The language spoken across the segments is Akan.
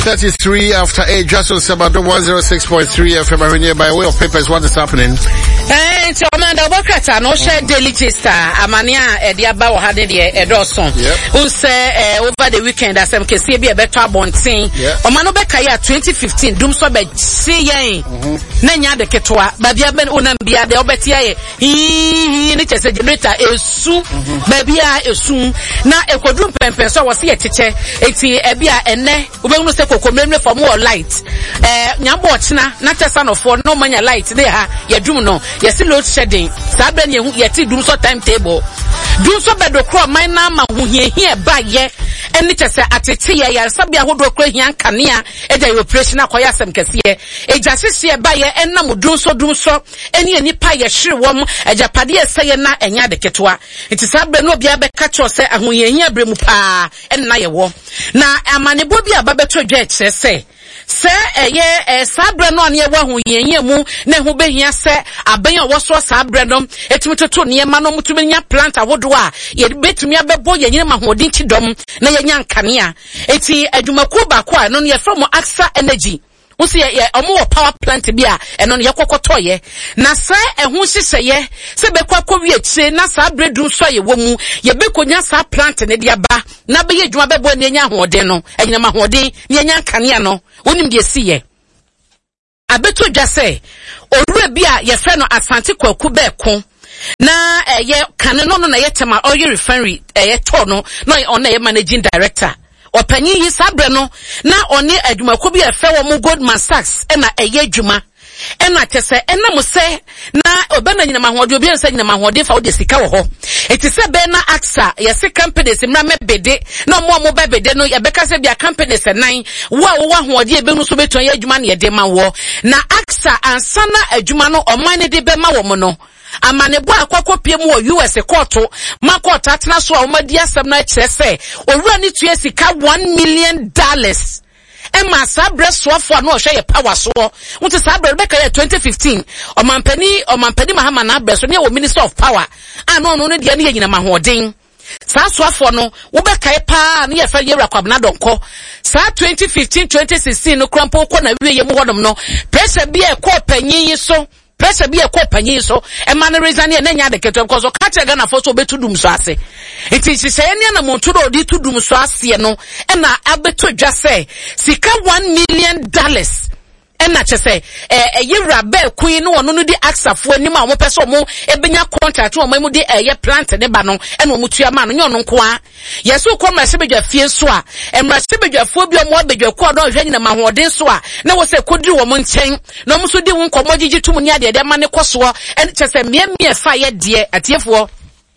33 after 8, just on Sabado 106.3 FM. By way of papers, what is happening? So Amanda Bokata no share daily taster amania ediaba wo hade de edoson who say over the weekend as MKC be a better abontin omano beka ya 2015 dum so be see yen na nya de ketwa ba bia ben onam bia de obetia ye ni chese generator esu ba bia esu na ekodum pempen so wo se yecheche eti e bia enne obehunu se kokomremre for more light nyambo ochina na chesa no for no manya light dey ha yedum no yesi load shedding sabe ne yeti dum so timetable dum so bedo kro man na ma hu hie ba ye eni chese atete ye ya sabe ahodo kro hia kanea eja operation akoya asem kese ye eja sese ba ye enam dum so eni pa ye hwere wom eja pade eseye na enya de ketwa enti sabe no bia be ka cho se ahoyehia bremu pa enna ye wo na amanebo bia ba beto dwa chese se sabre no ane ewa hu yenye mu na hu behia se aben a woso sabre no etimitoto ne ma no mutumenya plant awodo a ye betumi abebo yenye mahodin chidom na yenya nkanea eti adwumako ba ko a no ye from AXA Energy usi ye omo power plant bia eno ye kokotoye na se ehu hihye se bekwa kowie tire na sabre du so ye womu ye bekonya sa plant ne dia ba na be ye dwuma bebo ne nya hoden no enyina mahodin ne nya nkanea no wonim de siye abeto dwa se orure bia ye fe no Asante Kwaku be ko na ye kane no na ye tema oil refinery ye to no na ye managing director opanyi yi sabre no na oni adwumako bi efe wo mu Goldman Sachs na eye adwuma na tese na mo se na obana nyina mahode obi ensa nyina mahode fa wo de sika wo ho etise be na AXA yesi companies mra mebede na mo bebede no ye beka se bia companies nan wo hode ebenu so beton ye adwuma na ye de ma wo na AXA ansana adwuma no oman ne de be ma wo mo no amanebo akwakopie mu US court ma court atena so a omadi asem na kyerese owura ni tue sika $1 million ema sabre soafo no hwe ye power so wuti sabre beka ye 2015 omampani mahama na abreso ne wo minister of power ano no de ne nyina mahoden sa soafo no wo beka ye pa ne ye fa ye Kwabena Donko sa 2015 2016 no krampo ko na wie ye mu hodom no pressure bi e ko panyin yi so pressure bi e ko panyin so e man reason e nya de keto because o ka tega na fo so betudum so ase enti sise ne na monto do di tudum so ase no e na abeto dwa se sika $1 million na chese yewra be queen no no di AXA fo anim a mo pese mo ebenya contract o mo di plant ne ba no e no mutua ma no nyo no nko a yeso ko ma se bedwa fie so a emra se bedwa fo bi o mo bedwa ko do hwe nyina mahoden so a na wo se kodiri wo mo nchen no mo so di wo nkomo gigi tum ni ade ma ne koso e chese mie fa ye de atiefo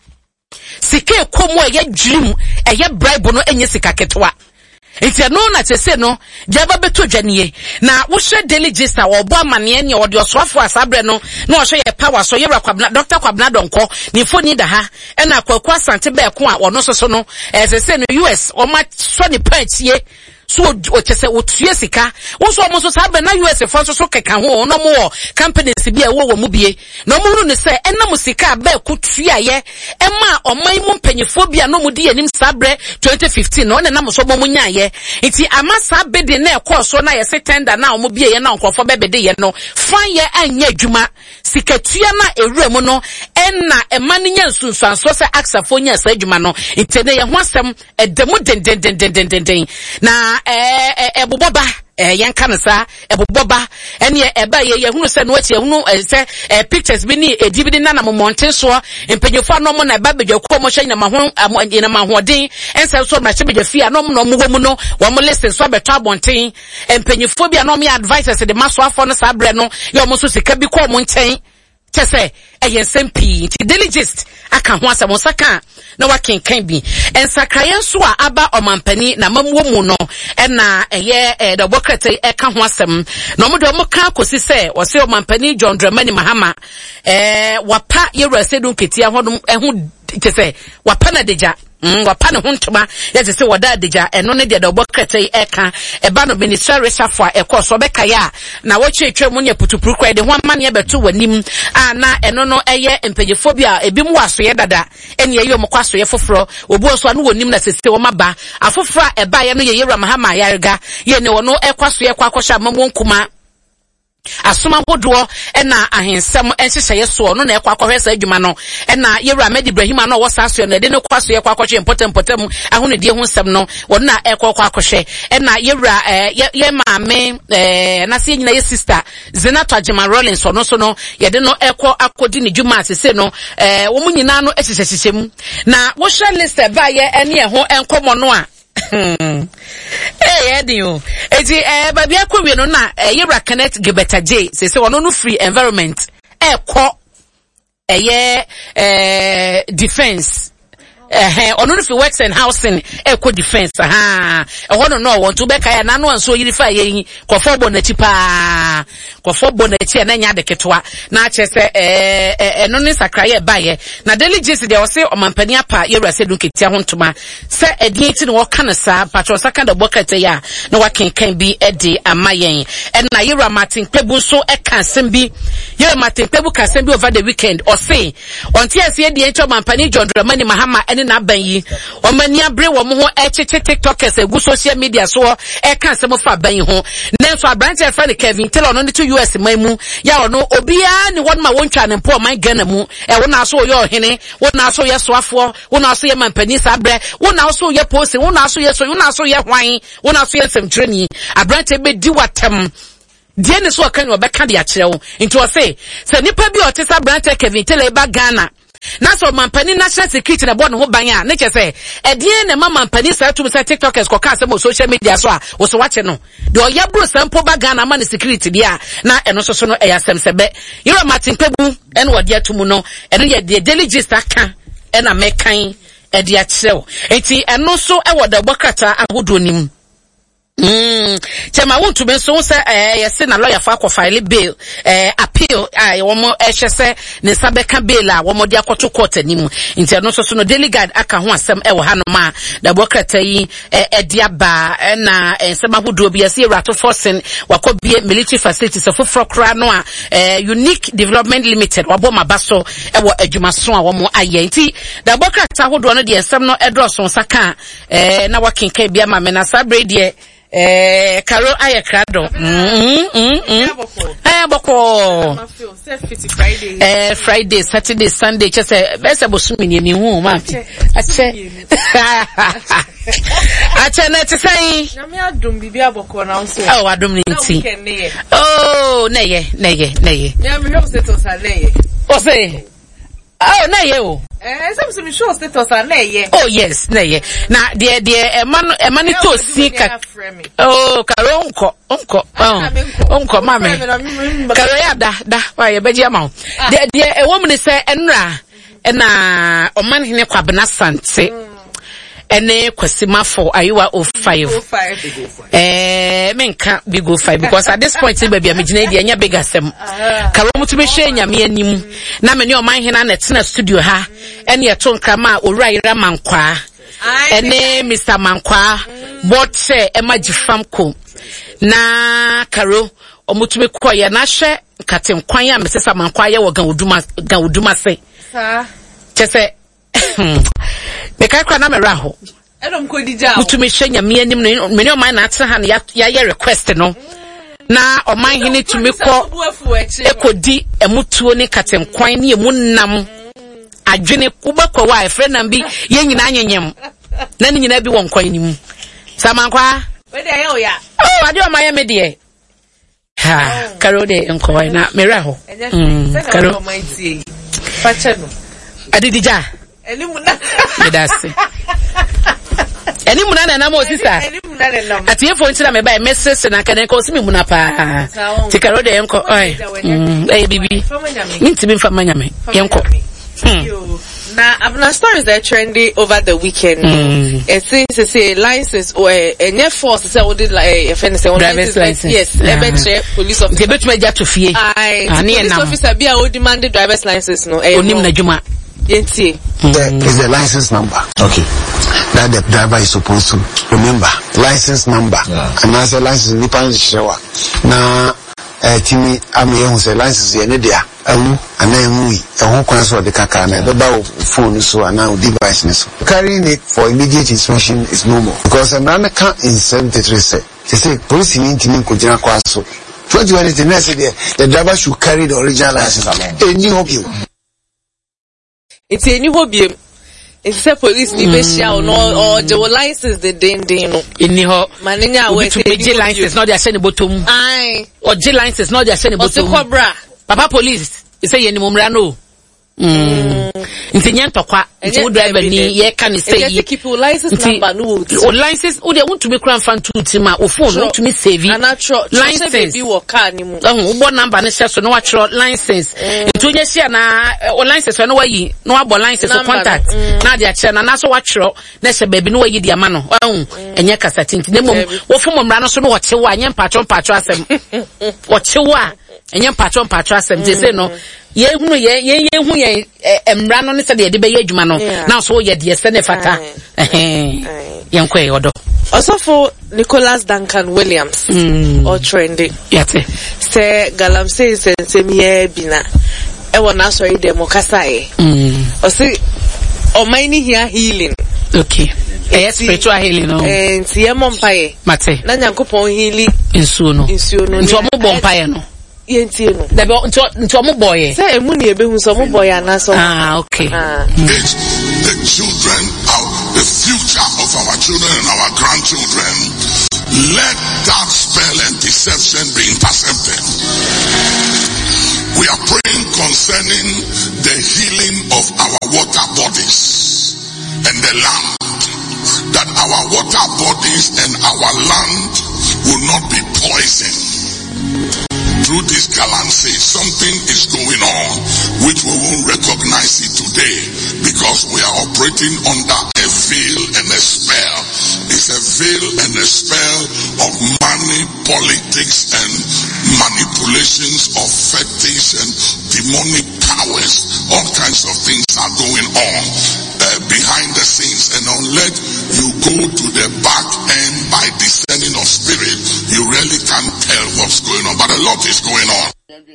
sika ekomo ye dwirim ye bribe no enye sika ketwa enti no na chese no jaba beto dwanie na wo hwe daily gist a wo bo amane ne wo de osoafo asabre no na wo hwe ye power so yewra Kwabena Dr. Kwabena Donko ni foni da ha e na Kwaku Asante be ko a wono so no sese no US o ma so ni pantie so o chese wo tue sika wo so mo so sabe na US fo so keka ho no mo companies bi e wo mu bie no mo ru ne se enam sika be ko tue aye e ma oman mu mpanyefo bia no mu di anim sabre 2015 no na nam so mo nya aye enti ama sabe de na e ko so na ye se tender na mo bie ye na nkofo bebede ye no fan ye anya adwuma sika tue na ewura mu no enna e ma nya nsunsuanso se AXA fo nya sa adwuma no enti ne ye ho asem edemu den na eboboba yanka nsa eboboba ene eba ye hunu se no achi hunu se pictures bi ni edibidi na mo mountain so empenyefo no mo na eba bedwa ko mo hwe na mahoden ense so na chebedwa fia no mo no mo mu no wo mo listen so beto abonten empenyefo bia no me advisors de maso afo no sabre no ye mo so sika bi ko mo nchen chese SMP daily gist aka ho asem saka na wakenkan bi ensakrayen so a aba omampani na mamuo mu no na the bokrate eka ho asem na omo de omo ka kosi se wo se omampani John Dramani Mahama wapa yewra sedun ketia hodum ehu chese wapa na deja wapa ne hontoma yete se woda adija eno ne de obokratai eka eba no ministry resafo a ekoso beka ya na wo twetwe mu nya putupuru kwa de ho amane ebeto wanim na eno no eye empagefobia ebi mu waso ye dada ene ye yom kwaso ye foforo obu oso anu wonim na sese wo maba afofra eba ye no ye yewra mahama yarega ye ne wono ekwaso ye kwakosha mamonkuma asoma bodo na ahensem enhyehyeye so no na ekwakohwesa adwuma no na yewra Ahmed Ibrahim na wo saso na de ne kwaso ye kwakohwe important ahone die ho nsem no wo na ekwakohwe na yewra ye maame na se nyina ye sister Zinato Agema Rollins no so no ye de no akodi ne dwuma asese no wo mu nyina no ehyehyehye mu na wo hwe list ba ye ene ho enkomo no a Edio. Eti baby akwe no na Yewra Kenneth Gebeta J say wono no free environment defense ono no fi works and housing defense hono no want to be kaya na no anso yirifa yin kwofo bonachi pa kwofo bonachi na nya de ketwa na chese eno ne sakraye baye na daily gist de o se omampani apa Yewra Sedun ketia hontoma se edin ti no wo kanasa patro saka da bokate ya na wakenkan bi edi amayen na Yewra Martin Kpebu so ekansem bi Yewra Martin Kpebu kansem bi over the weekend o se onti ase edi encho omampani John Dramani Mahama na banyi o mani abre wo mo ho echeche TikTokers egu social media so e kan se mo fa banyi ho nenso abranche e fa ne Kevin Taylor no to US mamu ya ono obia ni won ma wontwa ne po man Ghana mu e wo na so ye ohene wo na so ye soafo wo na so ye mampani sabre wo na so ye post wo na so ye so wo na so ye hwan wo na so ye semtreni abranche be di watem die ne so kan obeka de akere wo nti o se nipa bi o te sa branche Kevin Taylor ba Ghana na so mampani national security na bono ho banya na chese edie na mampani sa to say TikTokers ko ka say social media so a wo so wache no de oya bro sample baga na man security dia na eno so no eya semsebe Yewra Martin Kpebu eno wode atumu no eno ye de daily gist aka ena mekan e de achew enti eno so e wode bokata ahodo nim Chema won't be so say yes na lawyer for file bail appeal womo ehwese ne sabeka bail a womo de akoto court anim nti no so no daily guide aka ho asem e wo hanoma da bokrata yi e aba na ensema hodo bi ase Yewra to forcing wakobie military facilities for frokra no a Unique Development Limited wabo mabaso e wo adwumaso a womo aye nti da bokrata hodo no de ensem no edroso saka na wakenka bia ma me na sabre de Carol Ayakrado. Boko. Friday, Saturday, Sunday. Just best abosumi ni hu ma. Ache na te sai. Na me adum bibi aboko na so. Oh, adum ni nti. Oh, neye. Ya me ho status aleye. O say. Oh, neye o. Some me show status aleye. Oh yes, neye. Na de emani to sika. Oh, karo onko mame. Karo ya da wa ye beji ama. De e woman say enra na oman hene kwabena sante. Ene kwasima for Ayiwa 05. Menka big 05 because at this point baby am gina dia nya big asem. Karo mutube hwe nyame anim na me ne o man hena na tena studio ha ene ye to nkama Owura Mankwa. Ene Mr. Mankwa bot say emagifam ko na Karo omutube koye na hwe katenkwan ya Mr. Mankwa ye wo gan oduma se. Chese Mekakra na meraho. Edom ko dija. Mutumi hwe nyame anim no me ne o man na atra ha na ya request no. Na o man hene tumi ko ekodi emutuo ni katenkwan ni emu nam. Adwene kubakwa wa efre nam bi ye nyina anyanyem. Na ni nyina bi won kwan ni mu. Samankwa. We dey o ya. Oh, ade o maye me de. Ha, Karo de enko na meraho. Karo mighty. Pacha no. Adidija. Medase. Eni munana na mo sisa. Atie fo ntira me ba message na kan ko simi muna pa. Tikaro de enko oi. Bibi. Ntimi mfa manyame. Enko. Now, Abna stories are trendy over the weekend. It seems to say license or a force is all did like a driver's license. Yes, police officer. To fear. Police officer be a demanded driver's license. No, Onim na juma. Yenti. There is a license number. Okay. That the driver is supposed to remember. License number. And as a license, nipan shower. Na timi ame say license ye ne dia. And then we transfer the kaka na the phone so and now device so. Carrying it for immediate inspection is normal. Because a man can't in 73 say. They say police in intimi kujina kwa so. 21 the driver should carry the original license along. Any hope you. It's a new hobby. It's a police or the license the no. In the Maninya way to J license not their sending bottom. Aye. Or J license not their sending bottom. Cobra. Papa police. You say any mumrano. Intinyan tokwa nti driver ni ye kan say you keep your license number no o license o de want to be crown fan to ma o phone no to me save license be wo car ni mu o bo number ne so no wa tro license nti onye share na o license no wa yi no wa bo license o contact na dia share na so wa tro na se baby no wa yi dia ma no enye kasa tinti ne mom wo fo mom ra no so no wo che wa anye mpatro asem wo che wa enye mpatro asem je say no ye hunu ye hu ye emra no ne se de be ye adwuma no na so ye de se ne fata ye nkwe odo also for Nicholas Duncan Williams or trendy yate say galamsey sense mi e bina e wona so ide mo kasa o say o many here healing okay spiritual healing no enti ye mo mpae mate na nyankopon healing insuo no nti o mo bo mpae no yenti no da nti o mo boy say emu ni ebe hu so mo boy anaso okay the children the future of our children and our grandchildren, let that spell and deception be intercepted. We are praying concerning the healing of our water bodies and the land, that our water bodies and our land will not be poisoned. Through this galamsey, something is going on which we won't recognize it today because we are operating under a veil and a spell. It's a veil and a spell of money, politics, and manipulations of fetish and demonic powers. All kinds of things are going on behind the scenes, and unless you go to the back end by discerning of spirit, you really can't tell what's going on. But a lot is going on.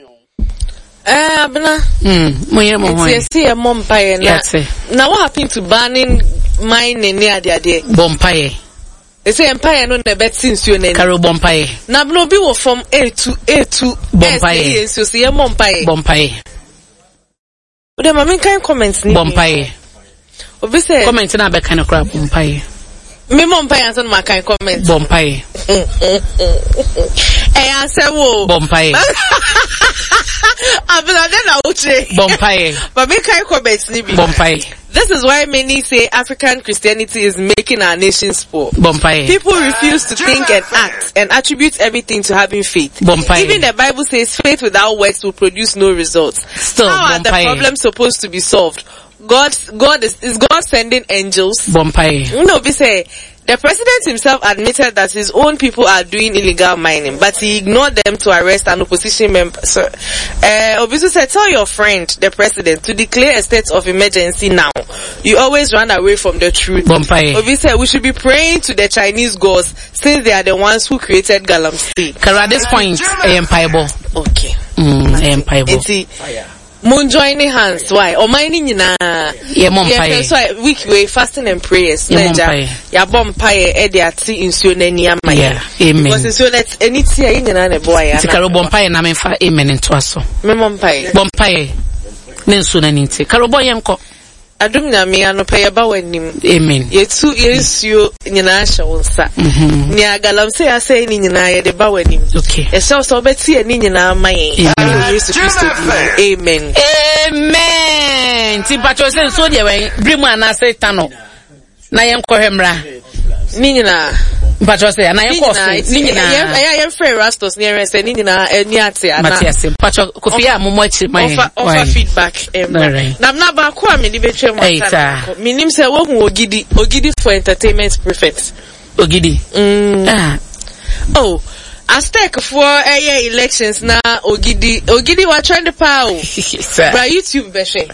Now what happened to banning mine near the idea? Bompaye. They say empire no the bet since you name. Karo Bompaye. Now no be from A to Bompaye. So see Bompaye. Bompaye. But the main kind comments ni Bompaye. Obi say comment na be kind of crap Bompaye. Me Bompaye answer my kind comment. Bompaye. Answer wo. Bompaye. Abela na uche. Bompaye. But me kind comments ni bi. Bompaye. This is why many say African Christianity is making our nations poor. Bompaye. People refuse to think and act and attribute everything to having faith. Bompaye. Even the Bible says faith without works will produce no results. Still, how are the problems supposed to be solved? God is God sending angels? Bompaye. No, we say the president himself admitted that his own people are doing illegal mining, but he ignored them to arrest an opposition member. So, Obisu said, tell your friend, the president, to declare a state of emergency now. You always run away from the truth. Bompaye. Obisu said, we should be praying to the Chinese gods since they are the ones who created galamsey. At this point, empire. Okay. Empire. Moon joining hands, why? Or mining in a week way fasting and prayers. Ya bompaye ediati insuo na ni ama ya. Amen. Because insuo let any tia nyina na boy ya. Tikaro bompaye na memfa amen nto aso. Me bompaye. Bompaye. Ne nsuo na nti. Karo boy yemko. Adum na me anope ba wanim. Amen. Yetu insuo nyina ahye wonsa. Ni agalamse ya say ni nyina ye de ba wanim. Okay. E so beti ni nyina amaye. Jesus Christ. Amen. Amen. Ti pacho se nsuo de wen brimu anase tano. Na yemko hemra. Ni nyina pacho se na yemko ni nyina. Ya free rastos ni ere se ni nyina ni ate ana. Matias pacho kofi a momo chi mai. Offer feedback. Na ba ko a me di betwe mo ata. Minim se wo hu ogidi for entertainment prefect. Ogidi. Oh, Aztec for elections na ogidi wa trend pa o. Bra YouTube be she.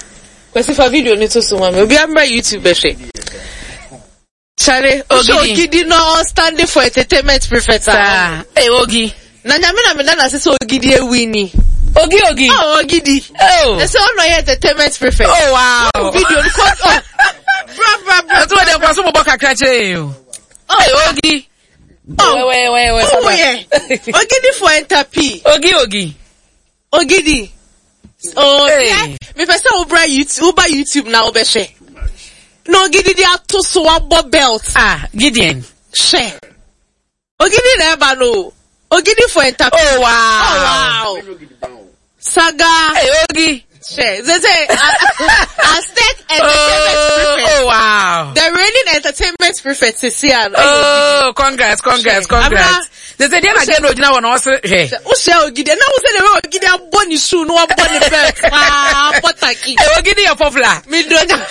Kwesi for video ni to so mama. Obi amra YouTube be hwe. Chare Ogidi no standing for entertainment prefect. Ogi. Na nyame na me na say Ogidi ewini. Ogi. Oh, Ogidi. Oh. They say no entertainment prefect. Oh wow. Video ni call. Bra. That's what they kwaso mo boka krache. Oh, Ogi. Oh, wait. Oh, yeah. Ogidi for enter-P. Ogidi. Oh, yeah. Me pese Uber YouTube na obeshe. No, Ogidi di ato so abo belt. Gideon. She. Ogidi never know. Ogidi for enter-P. Oh, wow. Saga. Hey, Ogi. She. They say, Aztec entertainment prefect. Oh, wow. The reigning entertainment prefect, Cecilia. Oh, congrats. They say, they're not getting original one also. Hey. Use Ogidi. Now we say, Ogidi a bunny shoe, no one bunny belt. Potaki. Hey, Ogidi a popular. Me don't know.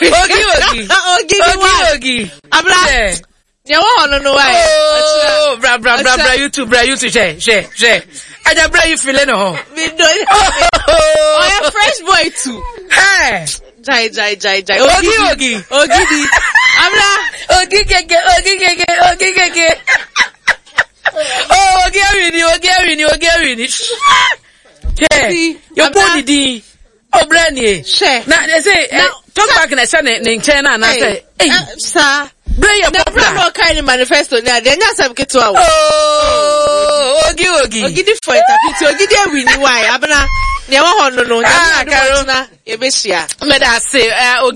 Ogi. Abla. Yeah, no why. Oh, bra, YouTube, share. I just bra you feeling no. Me don't. Oh, yeah, fresh boy too. Hey. Jai. Ogidi. Abla. Ogi. Oh, Ogeri. Yeah. Your body di. Oh, Brandy. Share. Now they say talk back in the channel in China and I say, hey, sir. The brother kind of manifesto now. Then you have get to our. Oh, Ogidi for it. Ogidi win why? Abna. No. Carol. Ebesia. Let us say,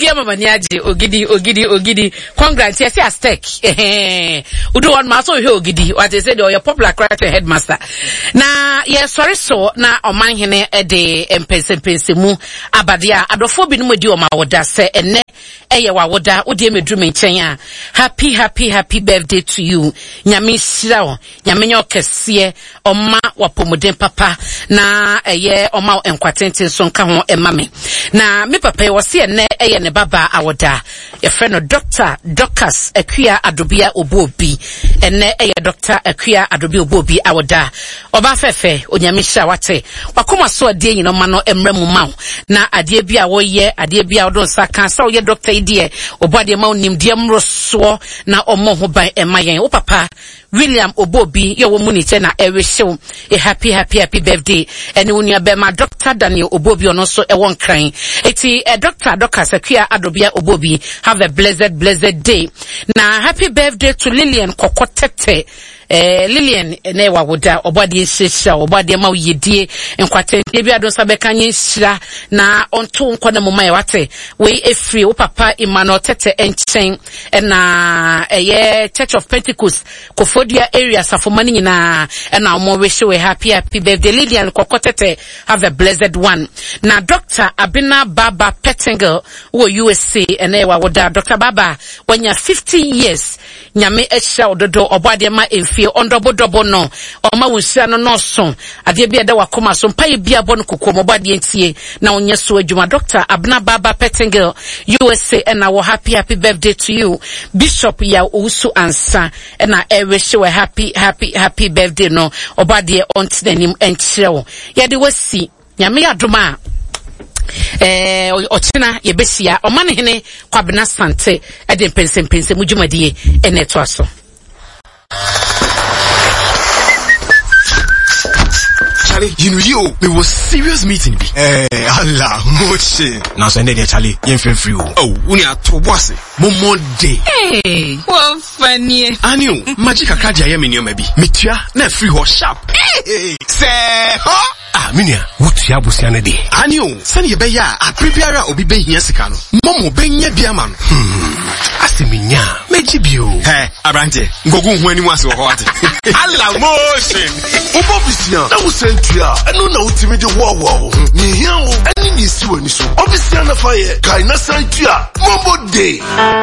Ogidi. Congrats, yes, Aztec. Udo one maso Ogidi. What they said, your popular character headmaster. Na, yes, sorry, so, na, o man hene, de, pense mu, abadia, adofo bi numu di o ma woda se, ene, eye wa woda, udi me drume chenya. Happy birthday to you. Nyami sirao, nyami nyo kesiye, oma wapomuden papa, na, eye, oma enkwatente so nka ho emame. Na me papa wose ene eye ne baba awoda ye friend Dr. Docas Akua Adobia Obobi ene eye Dr. Akua Adobia Obobi awoda oba fefe onyame hia wate wakoma so ade yin no ma no emremu ma na ade bia wo ye ade bia odon saka sa wo ye doctor idie obade ma onim de mroso na omo ho ban emayen wo papa William Obobi yo wo munite na ewehyew a happy birthday ene wonu abema Dr. Daniel Obobi ono so e won kran eti Dr. Docas Akua Adobia Obobi have a blessed day na happy birthday to Lillian Kokotete Lillian ne wa woda obade hyehyia obade ma yedie enkwatente bia don sabeka nyira na onto nkwana moma wate we efri wo papa Emmanuel Tete enchen na Church of Pentecost Kofodia area safomani nyina na omo wish we happy birthday Lillian Kokotete have a blessed one na Dr. Abina Baba Pettingill wo USA ene wa woda Dr. Baba wanya 15 years nyame ehya ododo obade ma efie ondobodobo no oma wusia no so ade bia da wakoma so mpaye bia bo no kokom obade entie na onye so adwuma Dr. Abina Baba Pettingill USA and our happy birthday to you Bishop ya usu ansa na wish you a happy birthday no obade ontinanim enchewo ya de wasi nyame adoma ochina yebesia omane hene kwabena sante ade pense mujumadiye eneto aso Charlie, you know, we was serious meeting. Allah, moche. Now send it, Charlie. You feel free. Oh, we are to boss. Momo day. Hey, what funny. Anu, magic akaja ya minyo maybe. Mitia, na free ho sharp. Hey, say, huh? Minia, what ya busiane de? Anu, send ye beya, a prepare obi be here sikano. Momo benye biaman. Asiminya, mejibio. Hey, Abrante, gogu when you want to what? Allah, motion. Obobisia, na usentia, eno na ultimate wow. Ni hiyo, eni ni siwe ni so. Obisia na fire, kaina santia, Momo day.